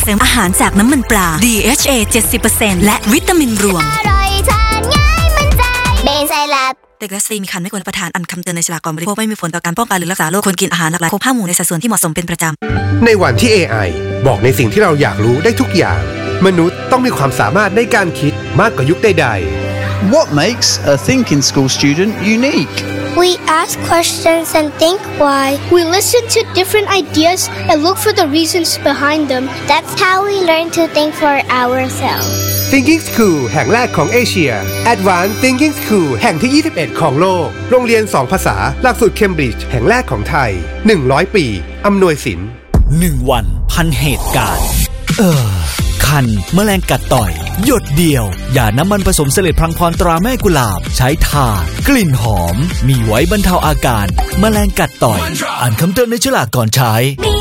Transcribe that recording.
เสริมอาหารจากน้ำมันปลา DHA 70% และวิตามินรวมอร่อยทานง่ายมั่นใจเบนไซรัปเด็กและสตรีมีครรภ์ไม่ควรรับประทานอันคำเตือนในฉลากก่อนบริโภคไม่มีผลต่อการป้องกันหรือรักษาโรคควรกินอาหารหลากหลายครบ5หมู่ในสัดส่วนที่เหมาะสมเป็นประจำในวันที่ AI บอกในสิ่งที่เราอยากรู้ได้ทุกอย่างมนุษย์ต้องมีความสามารถในการคิดมากกว่ายุคใดๆ What makes a thinking school student unique? We ask questions and think why. We listen to different ideas and look for the reasons behind them. That's how we learn to think for ourselves. Thinking School แห่งแรกของเอเชีย Advanced Thinking School แห่งที่21ของโลกโรงเรียน2ภาษาหลักสูตรเคมบริดจ์แห่งแรกของไทย100ปีอำนวยสิน 1วันพันเหตุการณ์คันแมลงกัดต่อยหยดเดียวยาน้ำมันผสมเสลดพลังพรตราแม่กุหลาบใช้ทากลิ่นหอมมีไว้บรรเทาอาการแมลงกัดต่อยอ่านคำเตือนในฉลากก่อนใช้